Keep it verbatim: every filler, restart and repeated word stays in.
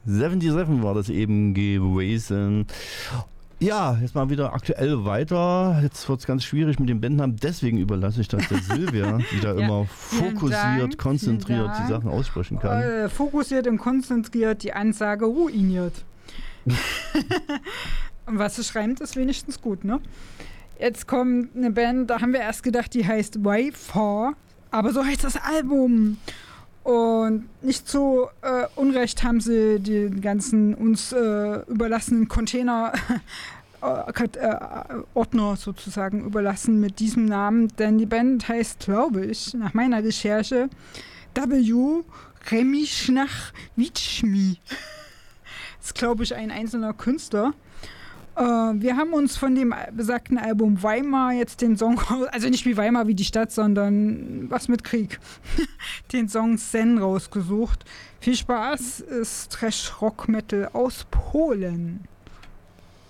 siebenundsiebzig war das eben gewesen. Ja, jetzt mal wieder aktuell weiter. Jetzt wird es ganz schwierig mit dem Bandnamen. Deswegen überlasse ich das der Silvia, die da ja, immer fokussiert, Dank, konzentriert die Sachen aussprechen kann. Äh, fokussiert und konzentriert die Ansage ruiniert. Und was es schreibt, ist wenigstens gut, ne? Jetzt kommt eine Band, da haben wir erst gedacht, die heißt Y vier, aber so heißt das Album. Und nicht zu äh, Unrecht haben sie den ganzen uns äh, überlassenen Container äh, Ordner sozusagen überlassen mit diesem Namen, denn die Band heißt, glaube ich, nach meiner Recherche W. Remischnach-Witschmi. Das ist, glaube ich, ein einzelner Künstler. Uh, wir haben uns von dem besagten Album Weimar jetzt den Song, also nicht wie Weimar wie die Stadt, sondern was mit Krieg, den Song Zen rausgesucht. Viel Spaß, ist Trash-Rock-Metal aus Polen.